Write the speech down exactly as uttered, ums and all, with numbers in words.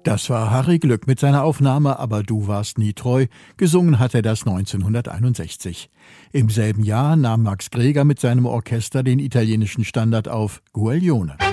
Das war Harry Glück mit seiner Aufnahme „Aber du warst nie treu". Gesungen hat er das neunzehnhunderteinundsechzig. Im selben Jahr nahm Max Greger mit seinem Orchester den italienischen Standard auf, Guaglione.